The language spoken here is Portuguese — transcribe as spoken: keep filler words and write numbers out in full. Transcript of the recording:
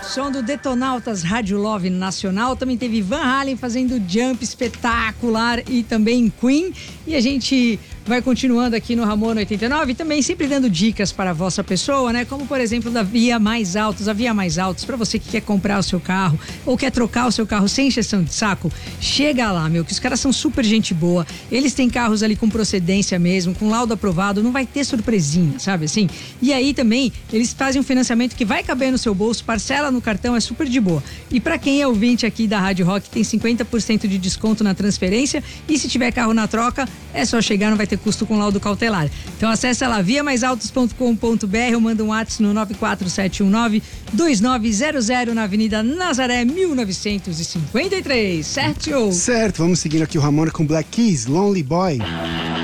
som do Detonautas Rádio Love Nacional. Também teve Van Halen fazendo Jump espetacular e também Queen. E a gente vai continuando aqui no Ramona oitenta e nove, também sempre dando dicas para a vossa pessoa, né? Como, por exemplo, da Via Mais Autos. A Via Mais Autos, para você que quer comprar o seu carro ou quer trocar o seu carro sem encheção de saco, chega lá, meu, que os caras são super gente boa. Eles têm carros ali com procedência mesmo, com laudo aprovado, não vai ter surpresinha, sabe assim? E aí também, eles fazem um financiamento que vai caber no seu bolso, parcela no cartão, é super de boa. E para quem é ouvinte aqui da Rádio Rock, tem cinquenta por cento de desconto na transferência e se tiver carro na troca, é só chegar, não vai ter custo com laudo cautelar. Então acesse lá via mais autos ponto com ponto b r ou manda um WhatsApp no nove quatro sete um nove dois nove zero zero na Avenida Nazaré mil novecentos e cinquenta e três, certo? Certo, vamos seguindo aqui o Ramona com Black Keys, Lonely Boy.